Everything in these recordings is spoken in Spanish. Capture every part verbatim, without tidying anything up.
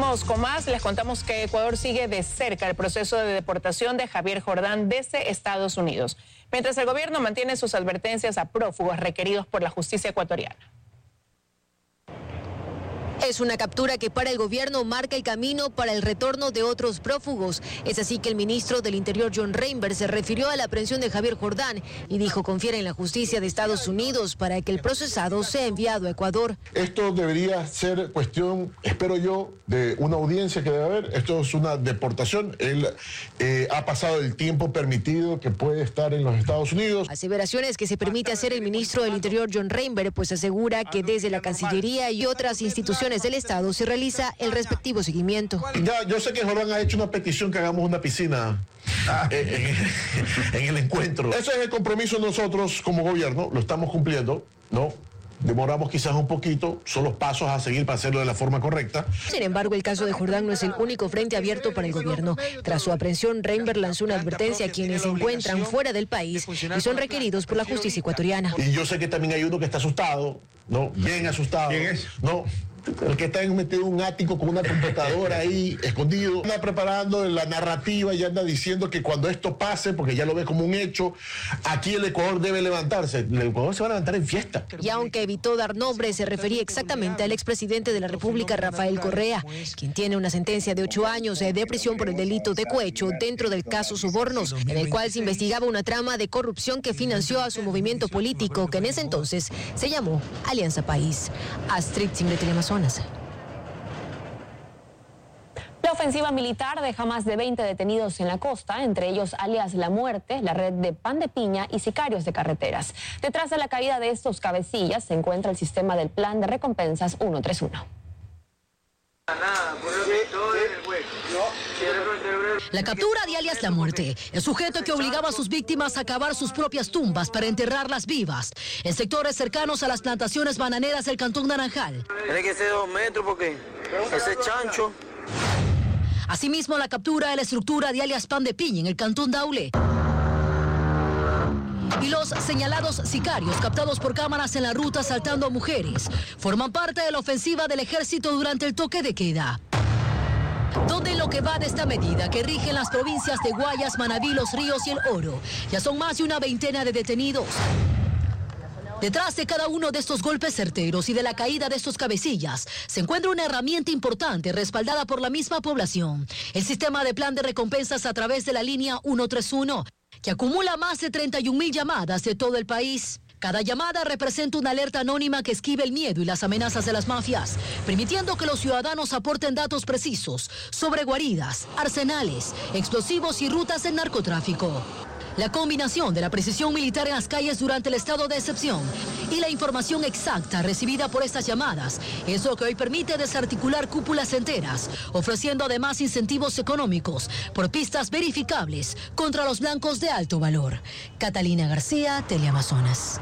Seguimos con más. Les contamos que Ecuador sigue de cerca el proceso de deportación de Javier Jordán desde Estados Unidos, mientras el gobierno mantiene sus advertencias a prófugos requeridos por la justicia ecuatoriana. Es una captura que para el gobierno marca el camino para el retorno de otros prófugos. Es así que el ministro del Interior, John Reinberg, se refirió a la aprehensión de Javier Jordán y dijo confiar en la justicia de Estados Unidos para que el procesado sea enviado a Ecuador. Esto debería ser cuestión, espero yo, de una audiencia que debe haber. Esto es una deportación. Él eh, ha pasado el tiempo permitido que puede estar en los Estados Unidos. Aseveraciones que se permite hacer el ministro del Interior, John Reinberg, pues asegura que desde la Cancillería y otras instituciones del Estado se realiza el respectivo seguimiento. Ya, yo sé que Jordán ha hecho una petición que hagamos una piscina en, en, en el encuentro. Ese es el compromiso de nosotros como gobierno, lo estamos cumpliendo, ¿no? Demoramos quizás un poquito, son los pasos a seguir para hacerlo de la forma correcta. Sin embargo, el caso de Jordán no es el único frente abierto para el gobierno. Tras su aprehensión, Reinberg lanzó una advertencia a quienes se encuentran fuera del país y son requeridos por la justicia ecuatoriana. Y yo sé que también hay uno que está asustado, ¿no? Bien asustado. ¿Quién es? No. El que está metido en un ático con una computadora ahí, escondido, anda preparando la narrativa y anda diciendo que cuando esto pase, porque ya lo ve como un hecho, aquí el Ecuador debe levantarse. El Ecuador se va a levantar en fiesta. Y aunque evitó dar nombre, se refería exactamente al expresidente de la República, Rafael Correa, quien tiene una sentencia de ocho años de prisión por el delito de cohecho dentro del caso Sobornos, en el cual se investigaba una trama de corrupción que financió a su movimiento político, que en ese entonces se llamó Alianza País. Astrid Simbre, Teleamazonas. La ofensiva militar deja más de veinte detenidos en la costa, entre ellos alias La Muerte, la red de Pan de Piña y sicarios de carreteras. Detrás de la caída de estos cabecillas se encuentra el sistema del Plan de Recompensas ciento treinta y uno. La captura de alias La Muerte, el sujeto que obligaba a sus víctimas a cavar sus propias tumbas para enterrarlas vivas en sectores cercanos a las plantaciones bananeras del Cantón Naranjal. Tiene que ser dos metros porque ese chancho. Asimismo, la captura de la estructura de alias Pan de Piña en el Cantón Daule. Y los señalados sicarios captados por cámaras en la ruta asaltando a mujeres forman parte de la ofensiva del ejército durante el toque de queda, donde en lo que va de esta medida que rigen las provincias de Guayas, Manabí, Los Ríos y El Oro, ya son más de una veintena de detenidos. Detrás de cada uno de estos golpes certeros y de la caída de estos cabecillas se encuentra una herramienta importante respaldada por la misma población, el sistema de plan de recompensas a través de la línea ciento treinta y uno, que acumula más de treinta y un mil llamadas de todo el país. Cada llamada representa una alerta anónima que esquiva el miedo y las amenazas de las mafias, permitiendo que los ciudadanos aporten datos precisos sobre guaridas, arsenales, explosivos y rutas del narcotráfico. La combinación de la precisión militar en las calles durante el estado de excepción y la información exacta recibida por estas llamadas es lo que hoy permite desarticular cúpulas enteras, ofreciendo además incentivos económicos por pistas verificables contra los blancos de alto valor. Catalina García, Teleamazonas.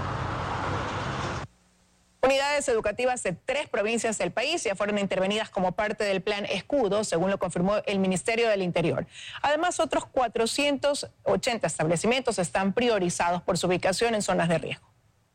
Unidades educativas de tres provincias del país ya fueron intervenidas como parte del Plan Escudo, según lo confirmó el Ministerio del Interior. Además, otros cuatrocientos ochenta establecimientos están priorizados por su ubicación en zonas de riesgo.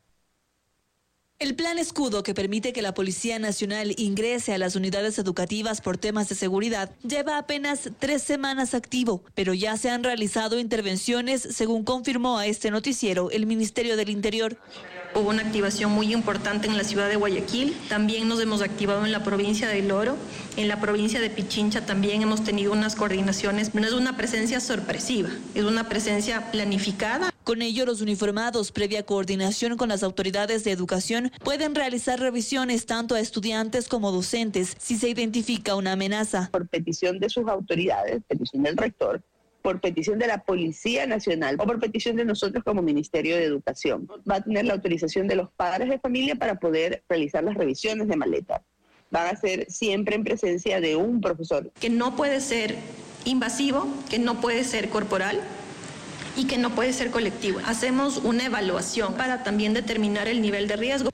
El Plan Escudo, que permite que la Policía Nacional ingrese a las unidades educativas por temas de seguridad, lleva apenas tres semanas activo, pero ya se han realizado intervenciones, según confirmó a este noticiero el Ministerio del Interior. Hubo una activación muy importante en la ciudad de Guayaquil, también nos hemos activado en la provincia de El Oro, en la provincia de Pichincha también hemos tenido unas coordinaciones. No es una presencia sorpresiva, es una presencia planificada. Con ello, los uniformados, previa coordinación con las autoridades de educación, pueden realizar revisiones tanto a estudiantes como docentes si se identifica una amenaza. Por petición de sus autoridades, petición del rector, por petición de la Policía Nacional o por petición de nosotros como Ministerio de Educación. Va a tener la autorización de los padres de familia para poder realizar las revisiones de maleta. Van a ser siempre en presencia de un profesor. Que no puede ser invasivo, que no puede ser corporal y que no puede ser colectivo. Hacemos una evaluación para también determinar el nivel de riesgo.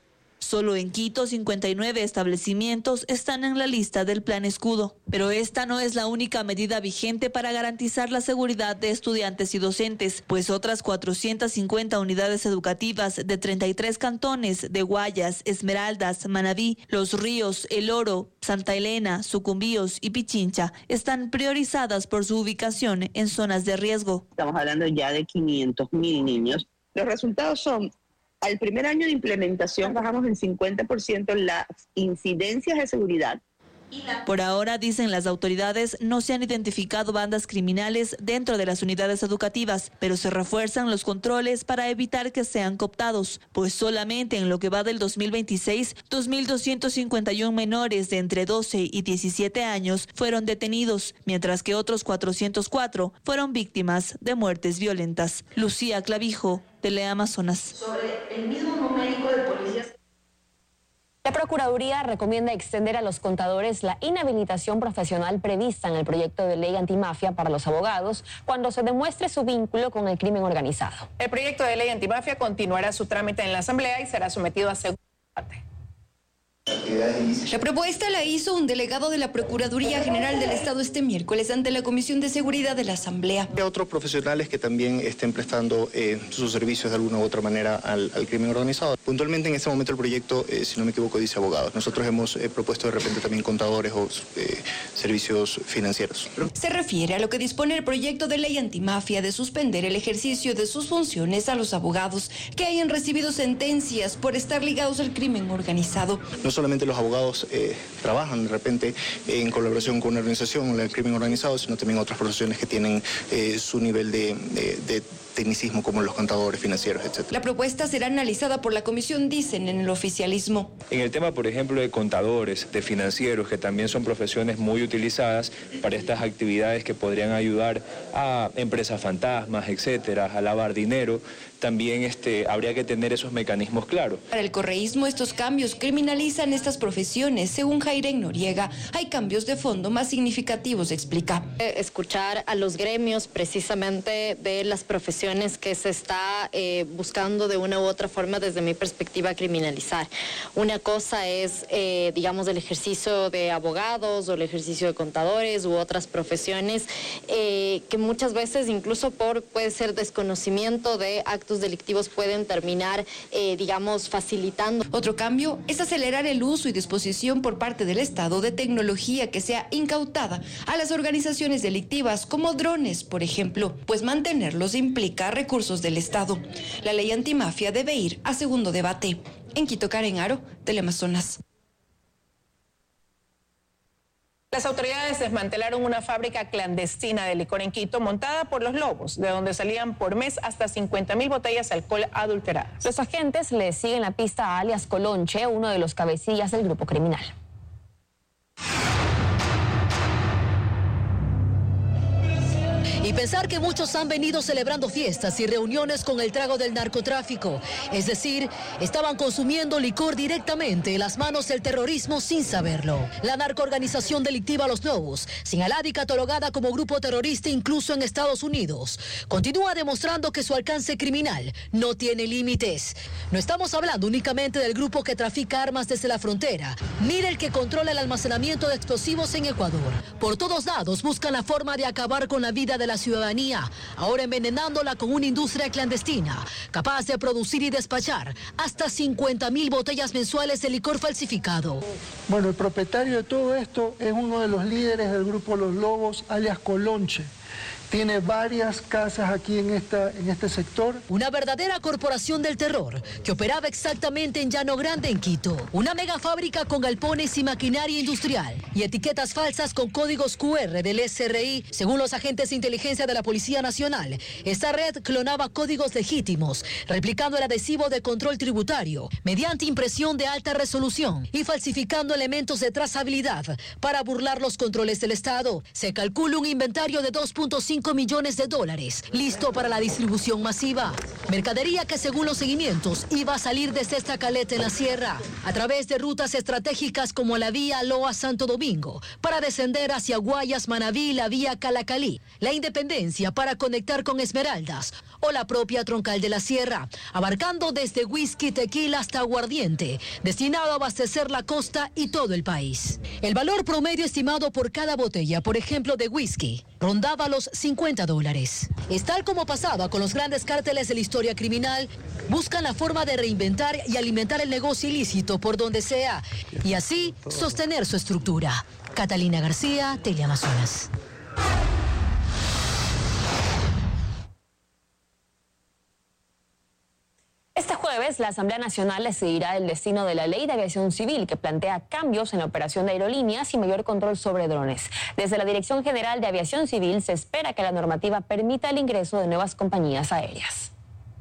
Solo en Quito, cincuenta y nueve establecimientos están en la lista del Plan Escudo. Pero esta no es la única medida vigente para garantizar la seguridad de estudiantes y docentes, pues otras cuatrocientas cincuenta unidades educativas de treinta y tres cantones de Guayas, Esmeraldas, Manabí, Los Ríos, El Oro, Santa Elena, Sucumbíos y Pichincha están priorizadas por su ubicación en zonas de riesgo. Estamos hablando ya de quinientos mil niños. Los resultados son: al primer año de implementación bajamos en cincuenta por ciento las incidencias de seguridad. Por ahora, dicen las autoridades, no se han identificado bandas criminales dentro de las unidades educativas, pero se refuerzan los controles para evitar que sean cooptados, pues solamente en lo que va del dos mil veintiséis, dos mil doscientos cincuenta y uno menores de entre doce y diecisiete años fueron detenidos, mientras que otros cuatrocientos cuatro fueron víctimas de muertes violentas. Lucía Clavijo, Teleamazonas. Sobre el mismo numérico de policías. La Procuraduría recomienda extender a los contadores la inhabilitación profesional prevista en el proyecto de ley antimafia para los abogados cuando se demuestre su vínculo con el crimen organizado. El proyecto de ley antimafia continuará su trámite en la Asamblea y será sometido a segundo debate. La propuesta la hizo un delegado de la Procuraduría General del Estado este miércoles ante la Comisión de Seguridad de la Asamblea. Hay otros profesionales que también estén prestando eh, sus servicios de alguna u otra manera al, al crimen organizado. Puntualmente en este momento el proyecto, eh, si no me equivoco, dice abogados. Nosotros hemos eh, propuesto de repente también contadores o eh, servicios financieros. Se refiere a lo que dispone el proyecto de ley antimafia de suspender el ejercicio de sus funciones a los abogados que hayan recibido sentencias por estar ligados al crimen organizado. No solamente los abogados eh, trabajan de repente eh, en colaboración con una organización, el crimen organizado, sino también otras profesiones que tienen eh, su nivel de, de, de tecnicismo, como los contadores financieros, etcétera. La propuesta será analizada por la comisión, dicen en el oficialismo. En el tema, por ejemplo, de contadores, de financieros, que también son profesiones muy utilizadas para estas actividades que podrían ayudar a empresas fantasmas, etcétera, a lavar dinero, también este, habría que tener esos mecanismos claros. Para el correísmo, estos cambios criminalizan estas profesiones. Según Jairen Noriega, hay cambios de fondo más significativos, explica. Escuchar a los gremios precisamente de las profesiones que se está eh, buscando de una u otra forma, desde mi perspectiva, criminalizar. Una cosa es, eh, digamos, el ejercicio de abogados o el ejercicio de contadores u otras profesiones eh, que muchas veces, incluso por, puede ser desconocimiento de actos delictivos, pueden terminar, eh, digamos, facilitando. Otro cambio es acelerar el uso y disposición por parte del Estado de tecnología que sea incautada a las organizaciones delictivas, como drones, por ejemplo, pues mantenerlos implica recursos del Estado. La ley antimafia debe ir a segundo debate. En Quito, Karen Aro, Teleamazonas. Las autoridades desmantelaron una fábrica clandestina de licor en Quito montada por los Lobos, de donde salían por mes hasta cincuenta mil botellas de alcohol adulteradas. Los agentes le siguen la pista a alias Colonche, uno de los cabecillas del grupo criminal. Y pensar que muchos han venido celebrando fiestas y reuniones con el trago del narcotráfico. Es decir, estaban consumiendo licor directamente en las manos del terrorismo sin saberlo. La narcoorganización delictiva Los Lobos, señalada y catalogada como grupo terrorista incluso en Estados Unidos, continúa demostrando que su alcance criminal no tiene límites. No estamos hablando únicamente del grupo que trafica armas desde la frontera. Mire el que controla el almacenamiento de explosivos en Ecuador. Por todos lados buscan la forma de acabar con la vida de la ciudadanía, ahora envenenándola con una industria clandestina, capaz de producir y despachar hasta cincuenta mil botellas mensuales de licor falsificado. Bueno, el propietario de todo esto es uno de los líderes del grupo Los Lobos, alias Colonche. Tiene varias casas aquí en, esta, en este sector. Una verdadera corporación del terror que operaba exactamente en Llano Grande, en Quito. Una mega fábrica con galpones y maquinaria industrial y etiquetas falsas con códigos Q R del S R I. Según los agentes de inteligencia de la Policía Nacional, esta red clonaba códigos legítimos, replicando el adhesivo de control tributario mediante impresión de alta resolución y falsificando elementos de trazabilidad para burlar los controles del Estado. Se calcula un inventario de dos punto cinco millones de dólares, listo para la distribución masiva. Mercadería que, según los seguimientos, iba a salir desde esta caleta en la sierra, a través de rutas estratégicas como la vía Loa-Santo Domingo, para descender hacia Guayas, Manabí, la vía Calacalí, la Independencia para conectar con Esmeraldas, o la propia Troncal de la Sierra, abarcando desde whisky, tequila hasta aguardiente, destinado a abastecer la costa y todo el país. El valor promedio estimado por cada botella, por ejemplo de whisky, rondaba los cincuenta dólares. Es tal como pasaba con los grandes cárteles de la historia criminal, buscan la forma de reinventar y alimentar el negocio ilícito por donde sea y así sostener su estructura. Catalina García, Teleamazonas. Este jueves, la Asamblea Nacional decidirá el destino de la Ley de Aviación Civil, que plantea cambios en la operación de aerolíneas y mayor control sobre drones. Desde la Dirección General de Aviación Civil se espera que la normativa permita el ingreso de nuevas compañías aéreas.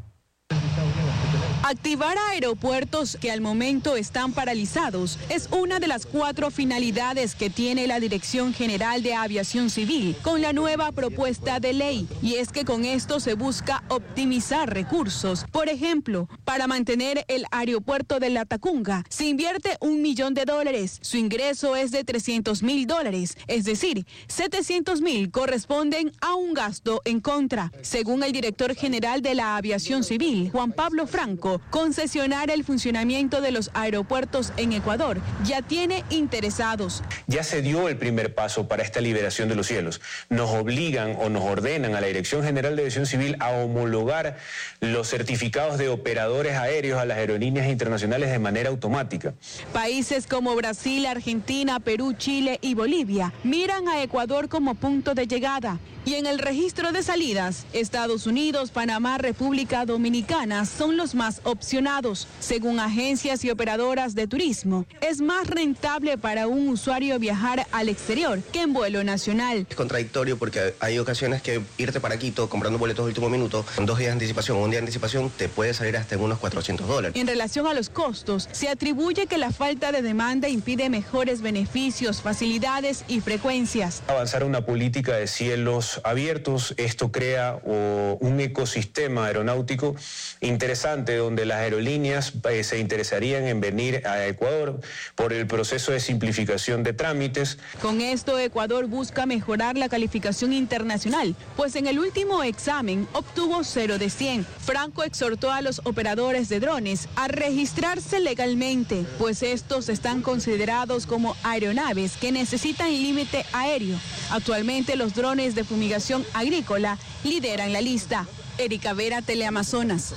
Activar aeropuertos que al momento están paralizados es una de las cuatro finalidades que tiene la Dirección General de Aviación Civil con la nueva propuesta de ley. Y es que con esto se busca optimizar recursos. Por ejemplo, para mantener el aeropuerto de Latacunga se invierte un millón de dólares. Su ingreso es de trescientos mil dólares, es decir, setecientos mil corresponden a un gasto en contra. Según el director general de la Aviación Civil, Juan Pablo Franco, concesionar el funcionamiento de los aeropuertos en Ecuador ya tiene interesados. Ya se dio el primer paso para esta liberación de los cielos. Nos obligan o nos ordenan a la Dirección General de Aviación Civil a homologar los certificados de operadores aéreos a las aerolíneas internacionales de manera automática. Países como Brasil, Argentina, Perú, Chile y Bolivia miran a Ecuador como punto de llegada. Y en el registro de salidas, Estados Unidos, Panamá, República Dominicana son los más opcionados. Según agencias y operadoras de turismo, es más rentable para un usuario viajar al exterior que en vuelo nacional. Es contradictorio porque hay ocasiones que irte para Quito comprando boletos de último minuto, con dos días de anticipación o un día de anticipación, te puede salir hasta en unos cuatrocientos dólares. En relación a los costos, se atribuye que la falta de demanda impide mejores beneficios, facilidades y frecuencias. Avanzar una política de cielos abiertos, esto crea oh, un ecosistema aeronáutico interesante donde las aerolíneas eh, se interesarían en venir a Ecuador por el proceso de simplificación de trámites. Con esto, Ecuador busca mejorar la calificación internacional, pues en el último examen obtuvo cero de cien. Franco exhortó a los operadores de drones a registrarse legalmente, pues estos están considerados como aeronaves que necesitan límite aéreo. Actualmente los drones de fumigación agrícola lideran la lista. Erika Vera, Teleamazonas.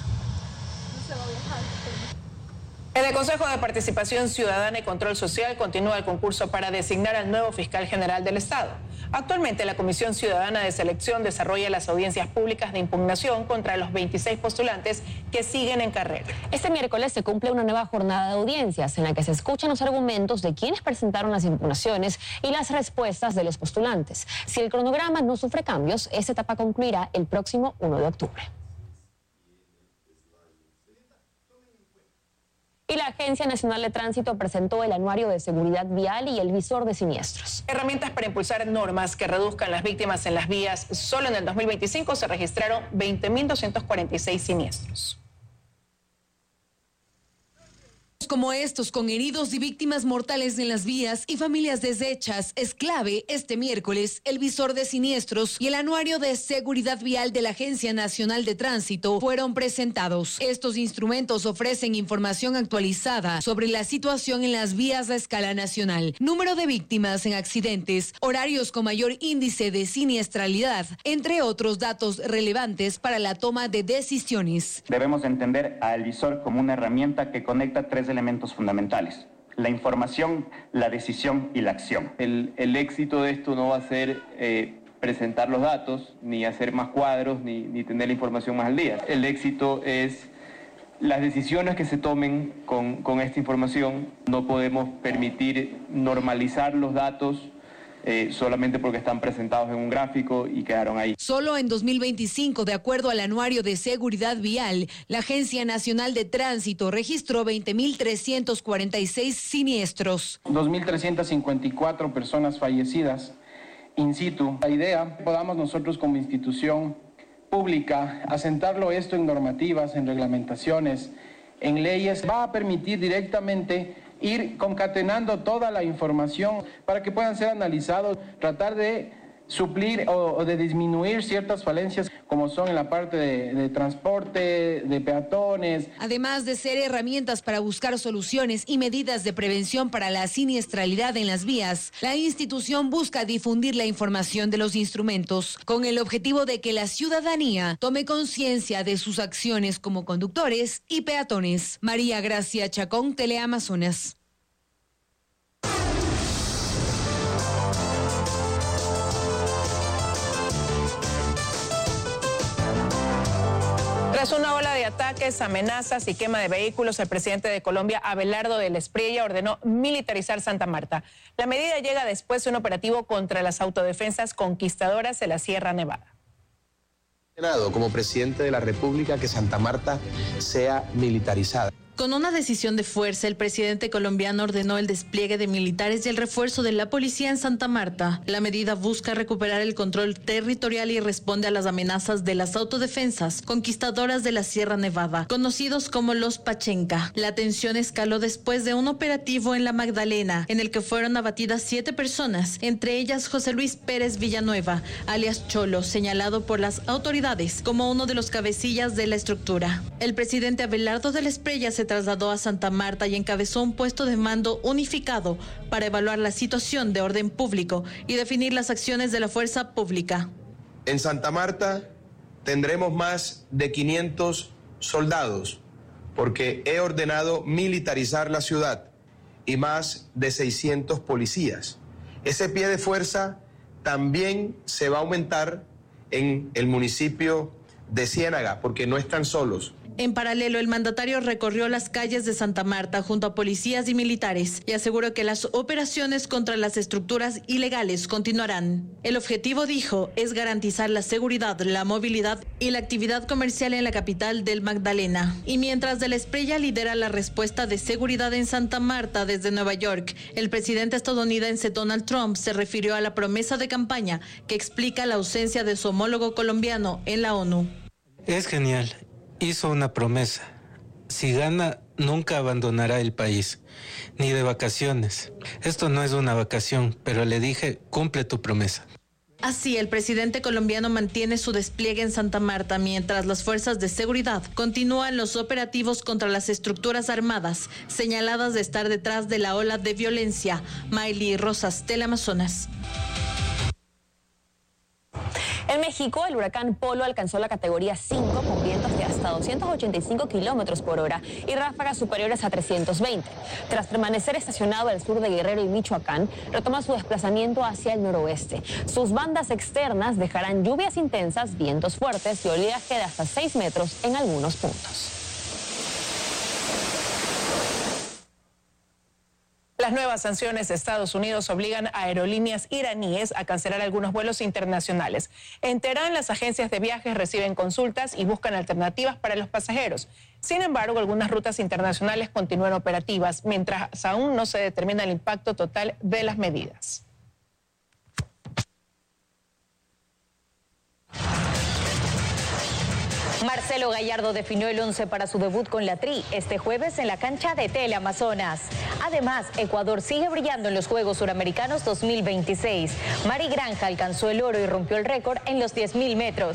En el Consejo de Participación Ciudadana y Control Social continúa el concurso para designar al nuevo fiscal general del Estado. Actualmente la Comisión Ciudadana de Selección desarrolla las audiencias públicas de impugnación contra los veintiséis postulantes que siguen en carrera. Este miércoles se cumple una nueva jornada de audiencias en la que se escuchan los argumentos de quienes presentaron las impugnaciones y las respuestas de los postulantes. Si el cronograma no sufre cambios, esta etapa concluirá el próximo uno de octubre. Y la Agencia Nacional de Tránsito presentó el Anuario de Seguridad Vial y el Visor de Siniestros. Herramientas para impulsar normas que reduzcan las víctimas en las vías. Solo en el dos mil veinticinco se registraron veinte mil doscientos cuarenta y seis siniestros. Como estos, con heridos y víctimas mortales en las vías y familias deshechas, es clave este miércoles el visor de siniestros y el anuario de seguridad vial de la Agencia Nacional de Tránsito fueron presentados. Estos instrumentos ofrecen información actualizada sobre la situación en las vías a escala nacional, número de víctimas en accidentes, horarios con mayor índice de siniestralidad, entre otros datos relevantes para la toma de decisiones. Debemos entender al visor como una herramienta que conecta tres elementos fundamentales: la información, la decisión y la acción. El, el éxito de esto no va a ser eh, presentar los datos, ni hacer más cuadros, ni, ni tener la información más al día. El éxito es las decisiones que se tomen con, con esta información. No podemos permitir normalizar los datos Eh, solamente porque están presentados en un gráfico y quedaron ahí. Solo en dos mil veinticinco, de acuerdo al Anuario de Seguridad Vial, la Agencia Nacional de Tránsito registró veinte mil trescientos cuarenta y seis siniestros. dos mil trescientas cincuenta y cuatro personas fallecidas in situ. La idea, podamos nosotros como institución pública asentarlo esto en normativas, en reglamentaciones, en leyes, va a permitir directamente ir concatenando toda la información para que puedan ser analizados, tratar de suplir o, o de disminuir ciertas falencias como son en la parte de, de transporte, de peatones. Además de ser herramientas para buscar soluciones y medidas de prevención para la siniestralidad en las vías, la institución busca difundir la información de los instrumentos con el objetivo de que la ciudadanía tome conciencia de sus acciones como conductores y peatones. María Gracia Chacón, Teleamazonas. Tras una ola de ataques, amenazas y quema de vehículos, el presidente de Colombia, Abelardo del Espriella, ordenó militarizar Santa Marta. La medida llega después de un operativo contra las autodefensas conquistadoras de la Sierra Nevada. Como presidente de la República, que Santa Marta sea militarizada. Con una decisión de fuerza, el presidente colombiano ordenó el despliegue de militares y el refuerzo de la policía en Santa Marta. La medida busca recuperar el control territorial y responde a las amenazas de las autodefensas conquistadoras de la Sierra Nevada, conocidos como los Pachenca. La tensión escaló después de un operativo en la Magdalena, en el que fueron abatidas siete personas, entre ellas José Luis Pérez Villanueva, alias Cholo, señalado por las autoridades como uno de los cabecillas de la estructura. El presidente Abelardo del Espriella se trasladó a Santa Marta y encabezó un puesto de mando unificado para evaluar la situación de orden público y definir las acciones de la fuerza pública. En Santa Marta tendremos más de quinientos soldados porque he ordenado militarizar la ciudad y más de seiscientos policías. Ese pie de fuerza también se va a aumentar en el municipio de Ciénaga porque no están solos. En paralelo, el mandatario recorrió las calles de Santa Marta junto a policías y militares y aseguró que las operaciones contra las estructuras ilegales continuarán. El objetivo, dijo, es garantizar la seguridad, la movilidad y la actividad comercial en la capital del Magdalena. Y mientras del Espriella lidera la respuesta de seguridad en Santa Marta desde Nueva York, el presidente estadounidense Donald Trump se refirió a la promesa de campaña que explica la ausencia de su homólogo colombiano en la ONU. Es genial. Hizo una promesa. Si gana, nunca abandonará el país, ni de vacaciones. Esto no es una vacación, pero le dije, cumple tu promesa. Así, el presidente colombiano mantiene su despliegue en Santa Marta mientras las fuerzas de seguridad continúan los operativos contra las estructuras armadas señaladas de estar detrás de la ola de violencia. Miley Rosas, Teleamazonas. En México, el huracán Polo alcanzó la categoría cinco con vientos de hasta doscientos ochenta y cinco kilómetros por hora y ráfagas superiores a trescientos veinte. Tras permanecer estacionado al sur de Guerrero y Michoacán, retoma su desplazamiento hacia el noroeste. Sus bandas externas dejarán lluvias intensas, vientos fuertes y oleaje de hasta seis metros en algunos puntos. Las nuevas sanciones de Estados Unidos obligan a aerolíneas iraníes a cancelar algunos vuelos internacionales. En Teherán, las agencias de viajes reciben consultas y buscan alternativas para los pasajeros. Sin embargo, algunas rutas internacionales continúan operativas, mientras aún no se determina el impacto total de las medidas. Marcelo Gallardo definió el once para su debut con la Tri este jueves en la cancha de Teleamazonas. Además, Ecuador sigue brillando en los Juegos Suramericanos dos mil veintiséis. Mari Granja alcanzó el oro y rompió el récord en los diez mil metros.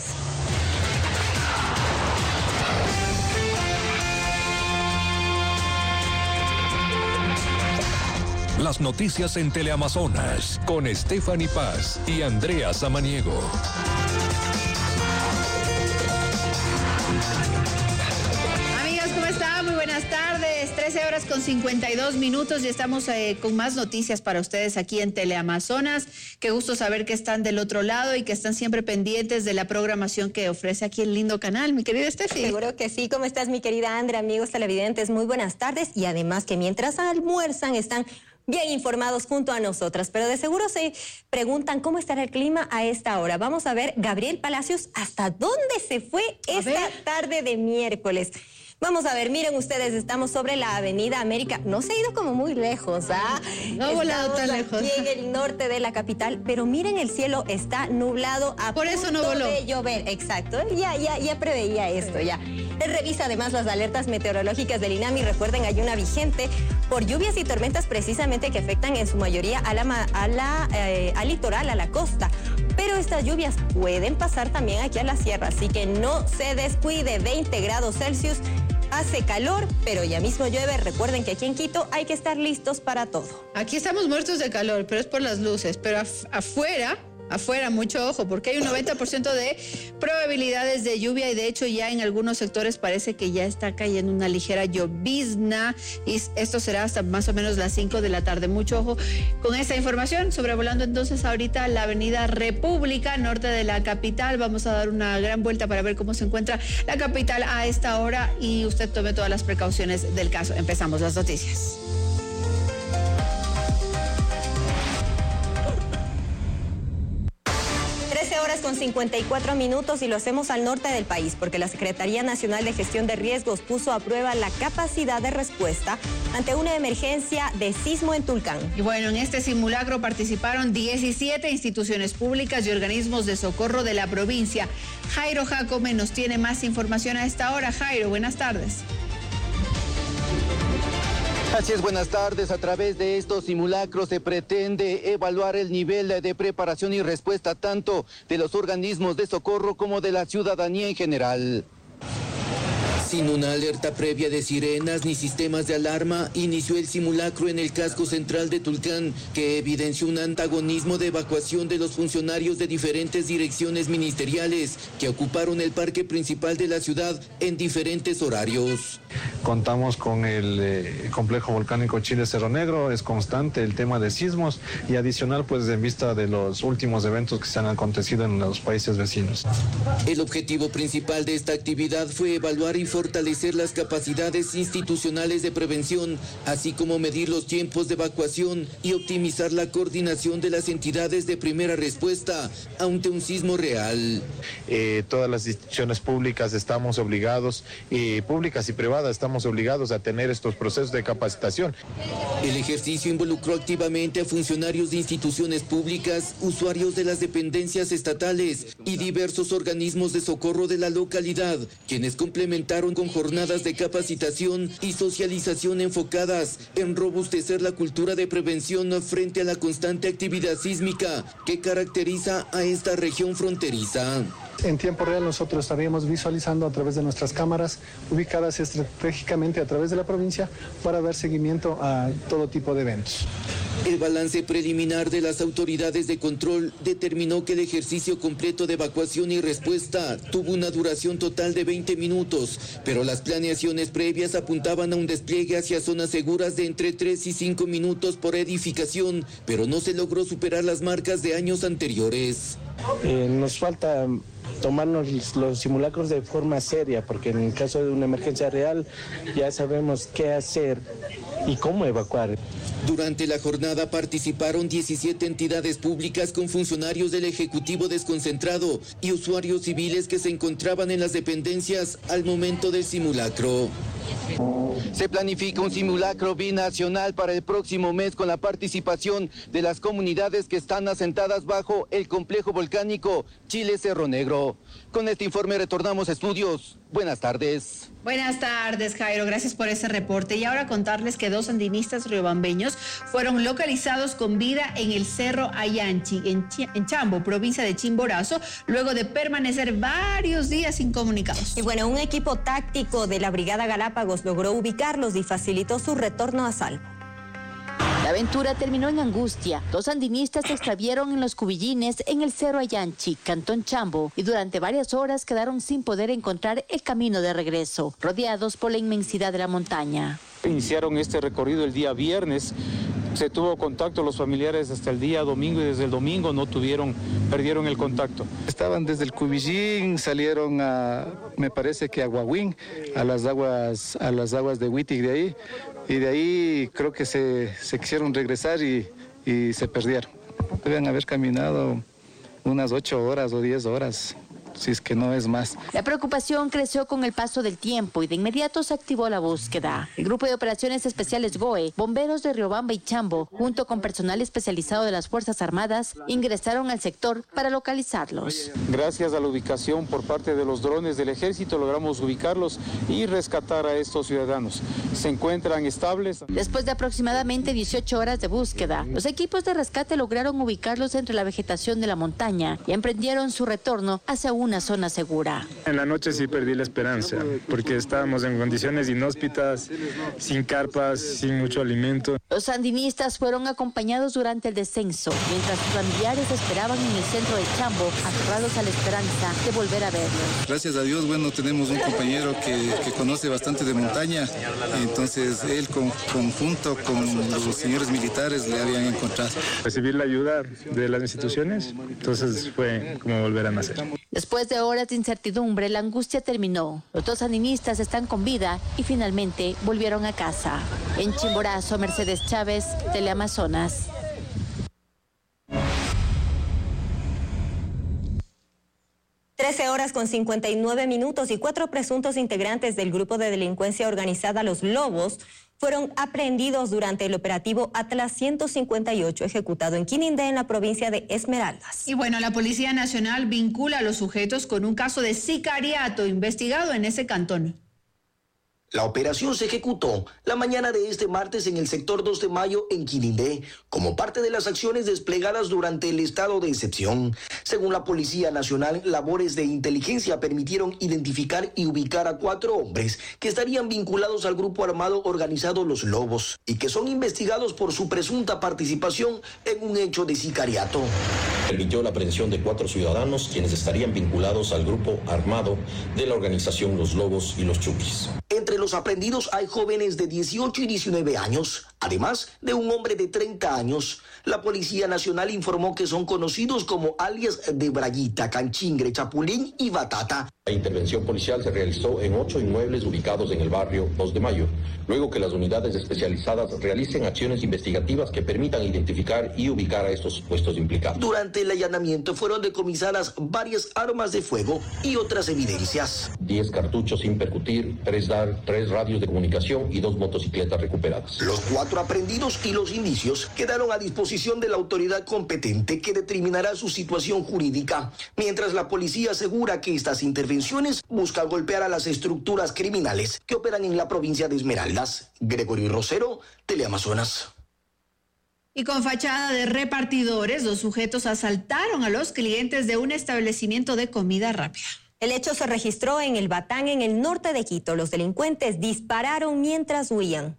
Las noticias en Teleamazonas con Stephanie Paz y Andrea Samaniego. Amigas, ¿cómo están? Muy buenas tardes. trece horas con cincuenta y dos minutos y estamos eh, con más noticias para ustedes aquí en Teleamazonas. Qué gusto saber que están del otro lado y que están siempre pendientes de la programación que ofrece aquí el lindo canal. Mi querida Steffi. Seguro que sí. ¿Cómo estás, mi querida Andrea? Amigos televidentes, muy buenas tardes. Y además que mientras almuerzan están bien informados junto a nosotras, pero de seguro se preguntan cómo estará el clima a esta hora. Vamos a ver, Gabriel Palacios, ¿hasta dónde se fue esta tarde de miércoles? Vamos a ver, miren ustedes, estamos sobre la Avenida América. No se ha ido como muy lejos, ¿ah? No ha volado tan lejos. Aquí en el norte de la capital, pero miren, el cielo está nublado a Por eso no voló. de llover. Exacto, ya, ya, ya preveía esto, ya. Revisa además las alertas meteorológicas del INAMI. Recuerden, hay una vigente por lluvias y tormentas precisamente que afectan en su mayoría a la, a la, eh, al litoral, a la costa. pero estas lluvias pueden pasar también aquí a la sierra, así que no se descuide. Veinte grados Celsius, hace calor, pero ya mismo llueve. Recuerden que aquí en Quito hay que estar listos para todo. Aquí estamos muertos de calor, pero es por las luces, pero af afuera... Afuera, mucho ojo, porque hay un noventa por ciento de probabilidades de lluvia y de hecho ya en algunos sectores parece que ya está cayendo una ligera llovizna y esto será hasta más o menos las cinco de la tarde. Mucho ojo con esta información. Sobrevolando entonces ahorita la avenida República, norte de la capital. Vamos a dar una gran vuelta para ver cómo se encuentra la capital a esta hora y usted tome todas las precauciones del caso. Empezamos las noticias. Horas con cincuenta y cuatro minutos y lo hacemos al norte del país porque la Secretaría Nacional de Gestión de Riesgos puso a prueba la capacidad de respuesta ante una emergencia de sismo en Tulcán. Y bueno, en este simulacro participaron diecisiete instituciones públicas y organismos de socorro de la provincia. Jairo Jacome nos tiene más información a esta hora. Jairo, buenas tardes. Así es, buenas tardes. A través de estos simulacros se pretende evaluar el nivel de preparación y respuesta tanto de los organismos de socorro como de la ciudadanía en general. Sin una alerta previa de sirenas ni sistemas de alarma, inició el simulacro en el casco central de Tulcán, que evidenció un antagonismo de evacuación de los funcionarios de diferentes direcciones ministeriales que ocuparon el parque principal de la ciudad en diferentes horarios. Contamos con el eh, complejo volcánico Chile Cerro Negro, es constante el tema de sismos y adicional pues en vista de los últimos eventos que se han acontecido en los países vecinos. El objetivo principal de esta actividad fue evaluar y fortalecer las capacidades institucionales de prevención, así como medir los tiempos de evacuación y optimizar la coordinación de las entidades de primera respuesta ante un sismo real. Eh, todas las instituciones públicas estamos obligados, eh, públicas y privadas, estamos obligados a tener estos procesos de capacitación. El ejercicio involucró activamente a funcionarios de instituciones públicas, usuarios de las dependencias estatales y diversos organismos de socorro de la localidad, quienes complementaron con jornadas de capacitación y socialización enfocadas en robustecer la cultura de prevención frente a la constante actividad sísmica que caracteriza a esta región fronteriza. En tiempo real nosotros estaríamos visualizando a través de nuestras cámaras ubicadas estratégicamente a través de la provincia para dar seguimiento a todo tipo de eventos. El balance preliminar de las autoridades de control determinó que el ejercicio completo de evacuación y respuesta tuvo una duración total de veinte minutos, pero las planeaciones previas apuntaban a un despliegue hacia zonas seguras de entre tres y cinco minutos por edificación, pero no se logró superar las marcas de años anteriores. Eh, nos falta tomarnos los simulacros de forma seria, porque en el caso de una emergencia real ya sabemos qué hacer y cómo evacuar. Durante la jornada participaron diecisiete entidades públicas con funcionarios del Ejecutivo desconcentrado y usuarios civiles que se encontraban en las dependencias al momento del simulacro. Se planifica un simulacro binacional para el próximo mes con la participación de las comunidades que están asentadas bajo el complejo volcánico Chile Cerro Negro. Con este informe retornamos a estudios. Buenas tardes. Buenas tardes, Jairo. Gracias por ese reporte. Y ahora contarles que dos andinistas riobambeños fueron localizados con vida en el Cerro Ayanchi, en, Ch en Chambo, provincia de Chimborazo, luego de permanecer varios días incomunicados. Y bueno, un equipo táctico de la Brigada Galápagos logró ubicarlos y facilitó su retorno a salvo. La aventura terminó en angustia. Dos andinistas se extravieron en los Cubillines, en el Cerro Ayanchi, Cantón Chambo, y durante varias horas quedaron sin poder encontrar el camino de regreso, rodeados por la inmensidad de la montaña. Iniciaron este recorrido el día viernes. Se tuvo contacto los familiares hasta el día domingo y desde el domingo no tuvieron, perdieron el contacto. Estaban desde el Cubillín, salieron a, me parece que a Huahuín, a las aguas, a las aguas de Huitig de ahí, y de ahí creo que se, se quisieron regresar y, y se perdieron. Deben haber caminado unas ocho horas o diez horas. si es que no es más. La preocupación creció con el paso del tiempo y de inmediato se activó la búsqueda. El Grupo de Operaciones Especiales G O E, bomberos de Riobamba y Chambo, junto con personal especializado de las Fuerzas Armadas, ingresaron al sector para localizarlos. Gracias a la ubicación por parte de los drones del ejército logramos ubicarlos y rescatar a estos ciudadanos. Se encuentran estables. Después de aproximadamente dieciocho horas de búsqueda, los equipos de rescate lograron ubicarlos entre la vegetación de la montaña y emprendieron su retorno hacia una zona segura. En la noche sí perdí la esperanza, porque estábamos en condiciones inhóspitas, sin carpas, sin mucho alimento. Los sandinistas fueron acompañados durante el descenso, mientras sus familiares esperaban en el centro de Chambo, aferrados a la esperanza de volver a verlos. Gracias a Dios, bueno, tenemos un compañero que, que conoce bastante de montaña, entonces él con, conjunto con los señores militares le habían encontrado. Recibir la ayuda de las instituciones, entonces fue como volver a nacer. Después de horas de incertidumbre, la angustia terminó. Los dos sandinistas están con vida y finalmente volvieron a casa. En Chimborazo, Mercedes Chávez, Teleamazonas. trece horas con cincuenta y nueve minutos y cuatro presuntos integrantes del grupo de delincuencia organizada Los Lobos fueron aprehendidos durante el operativo Atlas ciento cincuenta y ocho ejecutado en Quinindé, en la provincia de Esmeraldas. Y bueno, la Policía Nacional vincula a los sujetos con un caso de sicariato investigado en ese cantón. La operación se ejecutó la mañana de este martes en el sector dos de mayo en Quinindé, como parte de las acciones desplegadas durante el estado de excepción. Según la Policía Nacional, labores de inteligencia permitieron identificar y ubicar a cuatro hombres que estarían vinculados al grupo armado organizado Los Lobos y que son investigados por su presunta participación en un hecho de sicariato. Permitió la aprehensión de cuatro ciudadanos quienes estarían vinculados al grupo armado de la organización Los Lobos y Los Chuquis. Entre los aprendidos hay jóvenes de dieciocho y diecinueve años, además de un hombre de treinta años. La Policía Nacional informó que son conocidos como alias de Braguita, Canchingre, Chapulín y Batata. La intervención policial se realizó en ocho inmuebles ubicados en el barrio dos de mayo, luego que las unidades especializadas realicen acciones investigativas que permitan identificar y ubicar a estos supuestos implicados. Durante el allanamiento fueron decomisadas varias armas de fuego y otras evidencias. diez cartuchos sin percutir, tres, dar, tres radios de comunicación y dos motocicletas recuperadas. Los cuatro aprendidos y los indicios quedaron a disposición de la autoridad competente, que determinará su situación jurídica, mientras la policía asegura que estas intervenciones buscan golpear a las estructuras criminales que operan en la provincia de Esmeraldas. Gregorio Rosero, Teleamazonas. Y con fachada de repartidores, los sujetos asaltaron a los clientes de un establecimiento de comida rápida. El hecho se registró en el Batán, en el norte de Quito. Los delincuentes dispararon mientras huían.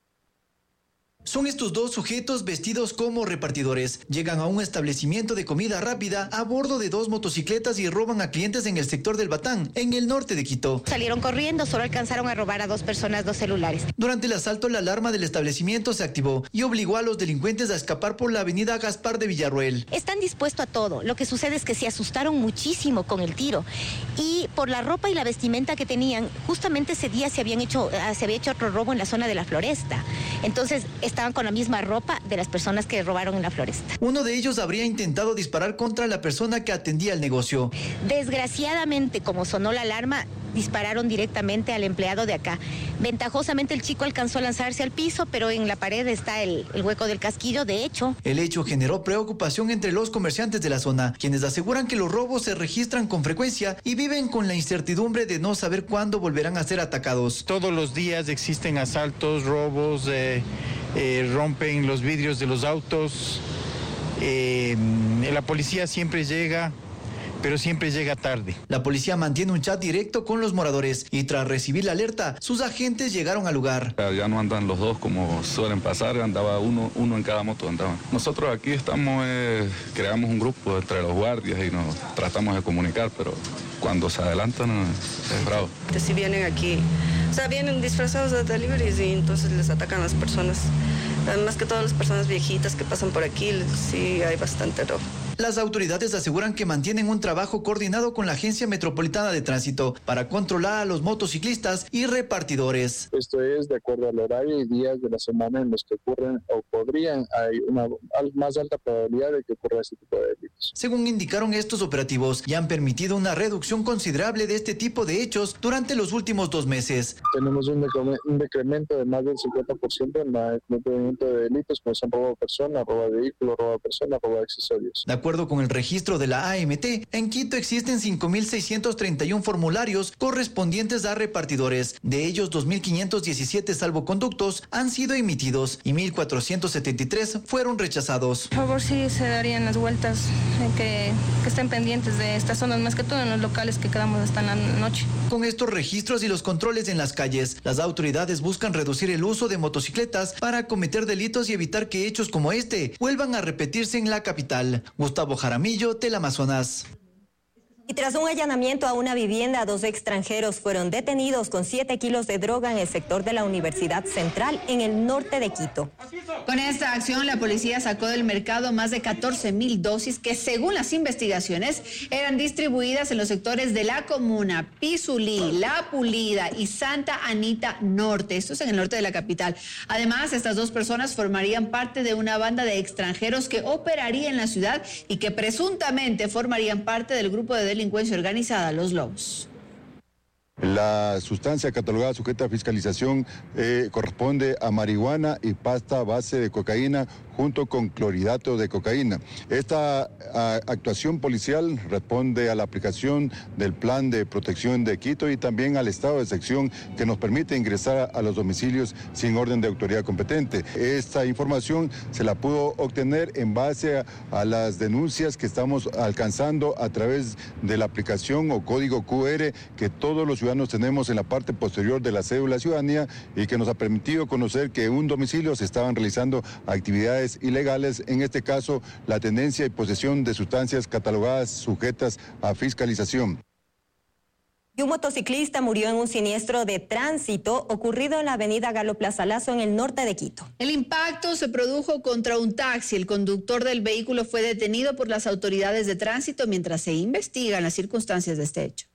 Son estos dos sujetos vestidos como repartidores. Llegan a un establecimiento de comida rápida a bordo de dos motocicletas y roban a clientes en el sector del Batán, en el norte de Quito. Salieron corriendo, solo alcanzaron a robar a dos personas dos celulares. Durante el asalto, la alarma del establecimiento se activó y obligó a los delincuentes a escapar por la avenida Gaspar de Villarroel. Están dispuestos a todo. Lo que sucede es que se asustaron muchísimo con el tiro. Y por la ropa y la vestimenta que tenían, justamente ese día se, habían hecho, se había hecho otro robo en la zona de la Floresta. Entonces, estaban con la misma ropa de las personas que robaron en la Floresta. Uno de ellos habría intentado disparar contra la persona que atendía el negocio. Desgraciadamente, como sonó la alarma, dispararon directamente al empleado de acá. Ventajosamente el chico alcanzó a lanzarse al piso, pero en la pared está el, el hueco del casquillo, de hecho. El hecho generó preocupación entre los comerciantes de la zona, quienes aseguran que los robos se registran con frecuencia y viven con la incertidumbre de no saber cuándo volverán a ser atacados. Todos los días existen asaltos, robos, eh, eh, rompen los vidrios de los autos. Eh, la policía siempre llega, pero siempre llega tarde. La policía mantiene un chat directo con los moradores y tras recibir la alerta, sus agentes llegaron al lugar. Ya no andan los dos como suelen pasar, andaba uno, uno en cada moto andaba. Nosotros aquí estamos, eh, creamos un grupo entre los guardias y nos tratamos de comunicar, pero cuando se adelantan es bravo. Si vienen aquí, o sea, vienen disfrazados de deliveries y entonces les atacan a las personas. Más que todas las personas viejitas que pasan por aquí, sí hay bastante robo. Las autoridades aseguran que mantienen un trabajo coordinado con la Agencia Metropolitana de Tránsito para controlar a los motociclistas y repartidores. Esto es de acuerdo al horario y días de la semana en los que ocurren o podrían, hay una más alta probabilidad de que ocurra este tipo de delitos. Según indicaron estos operativos, ya han permitido una reducción considerable de este tipo de hechos durante los últimos dos meses. Tenemos un, decre un decremento de más del cincuenta por ciento en el cometimiento de delitos como son robo de personas, robo de vehículos, robo de personas, robo de accesorios. De acuerdo con el registro de la A M T, en Quito existen cinco mil seiscientos treinta y uno formularios correspondientes a repartidores. De ellos, dos mil quinientos diecisiete salvoconductos han sido emitidos y mil cuatrocientos setenta y tres fueron rechazados. Por favor, sí se darían las vueltas, que, que estén pendientes de estas zonas, más que todo en los locales que quedamos hasta la noche. Con estos registros y los controles en las calles, las autoridades buscan reducir el uso de motocicletas para cometer delitos y evitar que hechos como este vuelvan a repetirse en la capital. Gustavo Jaramillo, Teleamazonas. Y tras un allanamiento a una vivienda, dos extranjeros fueron detenidos con siete kilos de droga en el sector de la Universidad Central, en el norte de Quito. Con esta acción, la policía sacó del mercado más de catorce mil dosis que, según las investigaciones, eran distribuidas en los sectores de La Comuna, Pizulí, La Pulida y Santa Anita Norte. Esto es en el norte de la capital. Además, estas dos personas formarían parte de una banda de extranjeros que operaría en la ciudad y que presuntamente formarían parte del grupo de delincuencia organizada Los Lobos. La sustancia catalogada sujeta a fiscalización eh, corresponde a marihuana y pasta base de cocaína junto con clorhidrato de cocaína. Esta a, actuación policial responde a la aplicación del Plan de Protección de Quito y también al estado de excepción que nos permite ingresar a los domicilios sin orden de autoridad competente. Esta información se la pudo obtener en base a, a las denuncias que estamos alcanzando a través de la aplicación o código Q R que todos los ciudadanos tenemos en la parte posterior de la cédula de ciudadanía y que nos ha permitido conocer que en un domicilio se estaban realizando actividades ilegales, en este caso la tenencia y posesión de sustancias catalogadas sujetas a fiscalización. Y un motociclista murió en un siniestro de tránsito ocurrido en la avenida Galo Plaza Lazo en el norte de Quito. El impacto se produjo contra un taxi. El conductor del vehículo fue detenido por las autoridades de tránsito mientras se investigan las circunstancias de este hecho.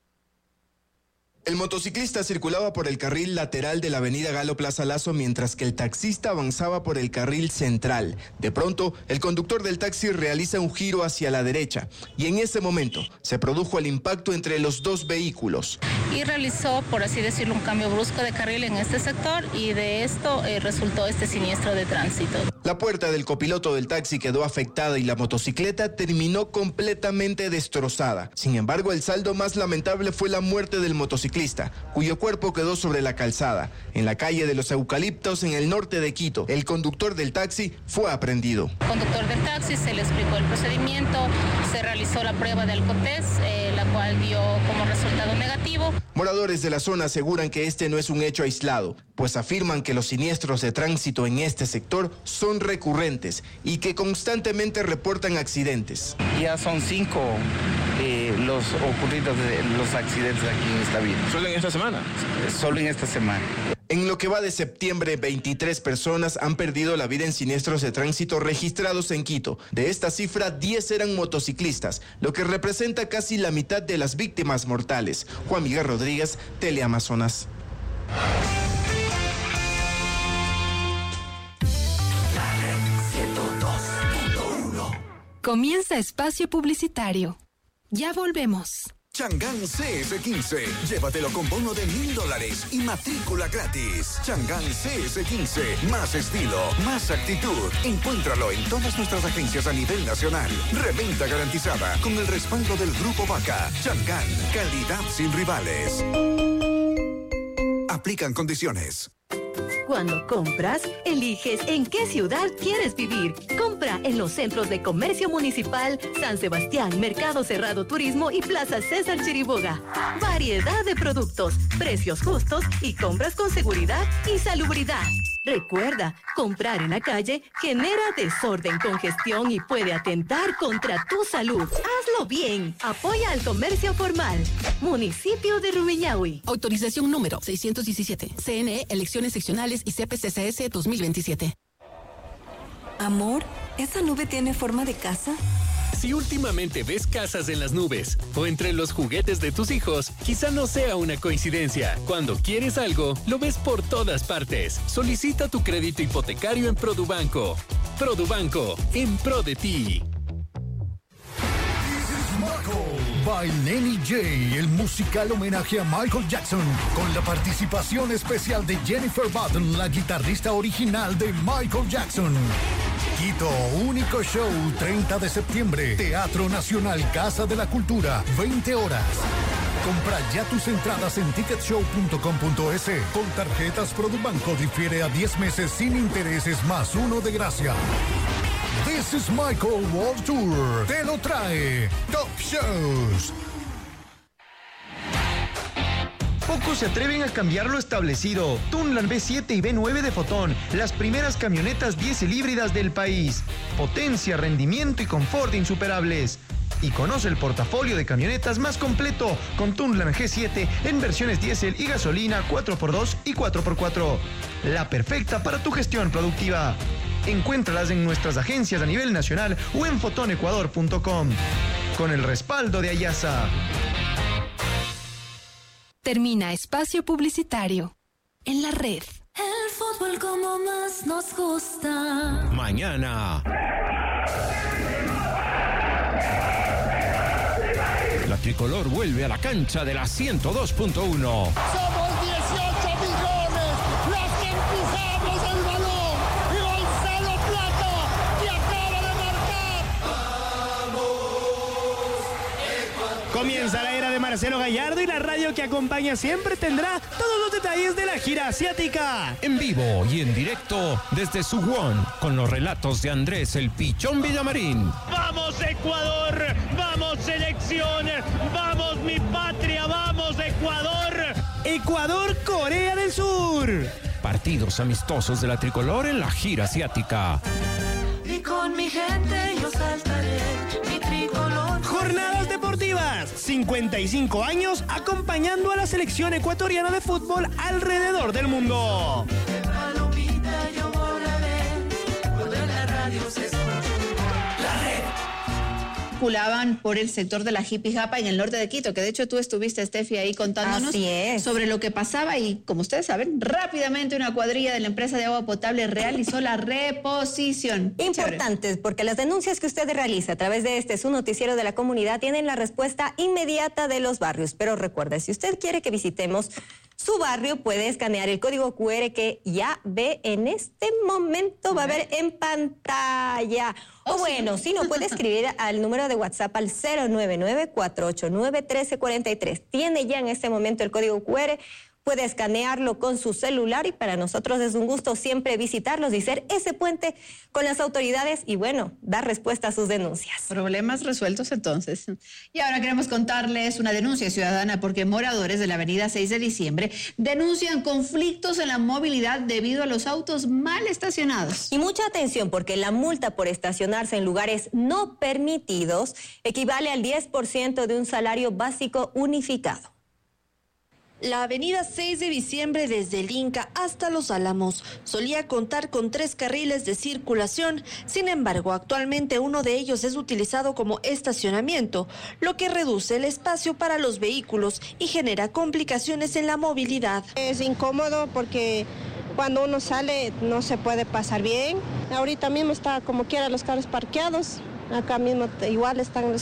El motociclista circulaba por el carril lateral de la avenida Galo Plaza Lazo mientras que el taxista avanzaba por el carril central. De pronto, el conductor del taxi realiza un giro hacia la derecha y en ese momento se produjo el impacto entre los dos vehículos. Y realizó, por así decirlo, un cambio brusco de carril en este sector y de esto eh, resultó este siniestro de tránsito. La puerta del copiloto del taxi quedó afectada y la motocicleta terminó completamente destrozada. Sin embargo, el saldo más lamentable fue la muerte del motociclista, cuyo cuerpo quedó sobre la calzada, en la calle de los Eucaliptos, en el norte de Quito. El conductor del taxi fue aprehendido. El conductor del taxi se le explicó el procedimiento, se realizó la prueba de alcotés, eh, la cual dio como resultado negativo. Moradores de la zona aseguran que este no es un hecho aislado, pues afirman que los siniestros de tránsito en este sector son recurrentes y que constantemente reportan accidentes. Ya son cinco eh, los ocurridos de los accidentes aquí en esta vía. ¿Solo en esta semana? Solo en esta semana. En lo que va de septiembre, veintitrés personas han perdido la vida en siniestros de tránsito registrados en Quito. De esta cifra, diez eran motociclistas, lo que representa casi la mitad de las víctimas mortales. Juan Miguel Rodríguez, Teleamazonas. Comienza espacio publicitario. Ya volvemos. Chang'an C S quince. Llévatelo con bono de mil dólares y matrícula gratis. Chang'an C S quince. Más estilo, más actitud. Encuéntralo en todas nuestras agencias a nivel nacional. Reventa garantizada con el respaldo del Grupo Vaca. Chang'an. Calidad sin rivales. Aplican condiciones. Cuando compras, eliges en qué ciudad quieres vivir. Compra en los centros de comercio municipal, San Sebastián, Mercado Cerrado Turismo y Plaza César Chiriboga. Variedad de productos, precios justos y compras con seguridad y salubridad. Recuerda, comprar en la calle genera desorden, congestión y puede atentar contra tu salud. Hazlo bien. Apoya al comercio formal. Municipio de Rumiñahui. Autorización número seiscientos diecisiete. C N E, elecciones seccionales y C P C C S dos mil veintisiete. Amor, ¿esa nube tiene forma de casa? Si últimamente ves casas en las nubes o entre los juguetes de tus hijos, quizá no sea una coincidencia. Cuando quieres algo, lo ves por todas partes. Solicita tu crédito hipotecario en Produbanco. Produbanco, en pro de ti. By Lenny J, el musical homenaje a Michael Jackson, con la participación especial de Jennifer Button, la guitarrista original de Michael Jackson. Quito, único show, treinta de septiembre, Teatro Nacional Casa de la Cultura, veinte horas. Compra ya tus entradas en ticket show punto com punto es. Con tarjetas Produbanco difiere a diez meses sin intereses más uno de gracia. This is Michael World Tour. Te lo trae Top Shows. Pocos se atreven a cambiar lo establecido. Tunland B siete y B nueve de Fotón, las primeras camionetas diésel híbridas del país. Potencia, rendimiento y confort insuperables. Y conoce el portafolio de camionetas más completo con Tunland G siete en versiones diésel y gasolina cuatro por dos y cuatro por cuatro. La perfecta para tu gestión productiva. Encuéntralas en nuestras agencias a nivel nacional o en foton ecuador punto com. Con el respaldo de Ayasa. Termina espacio publicitario. En la red. El fútbol como más nos gusta. Mañana. La tricolor vuelve a la cancha de la ciento dos punto uno. Somos dieciocho millones los que empujamos el balón. Y Gonzalo Plata, que acaba de marcar. Comienza la era de Marcelo Gallardo y la radio que acompaña siempre tendrá todos los detalles de la gira asiática. En vivo y en directo desde Suwon con los relatos de Andrés el Pichón Villamarín. ¡Vamos Ecuador! ¡Vamos selección! ¡Vamos mi patria! ¡Vamos Ecuador! Ecuador-Corea del Sur. Partidos amistosos de la tricolor en la gira asiática. Y con mi gente yo saltaré mi tricolor. Jornadas deportivas. cincuenta y cinco años acompañando a la selección ecuatoriana de fútbol alrededor del mundo. Palomita yo volaré cuando en la radio se escuche. La red. Circulaban por el sector de la Jipijapa en el norte de Quito, que de hecho tú estuviste, Steffi, ahí contándonos sobre lo que pasaba y, como ustedes saben, rápidamente una cuadrilla de la empresa de agua potable realizó la reposición. Importantes, Chévere. Porque las denuncias que usted realiza a través de este su noticiero de la comunidad tienen la respuesta inmediata de los barrios. Pero recuerde, si usted quiere que visitemos su barrio, puede escanear el código cu erre que ya ve en este momento, va a ver en pantalla. O oh, bueno, sí. si no, puede escribir al número de WhatsApp al cero nueve nueve, cuatro ocho nueve, uno tres cuatro tres. Tiene ya en este momento el código cu erre, puede escanearlo con su celular y para nosotros es un gusto siempre visitarlos y ser ese puente con las autoridades y bueno, dar respuesta a sus denuncias. Problemas resueltos entonces. Y ahora queremos contarles una denuncia ciudadana porque moradores de la avenida seis de diciembre denuncian conflictos en la movilidad debido a los autos mal estacionados. Y mucha atención porque la multa por estacionarse en lugares no permitidos equivale al diez por ciento de un salario básico unificado. La avenida seis de diciembre desde el Inca hasta Los Álamos solía contar con tres carriles de circulación, sin embargo actualmente uno de ellos es utilizado como estacionamiento, lo que reduce el espacio para los vehículos y genera complicaciones en la movilidad. Es incómodo porque cuando uno sale no se puede pasar bien, ahorita mismo está como quiera los carros parqueados, acá mismo igual están los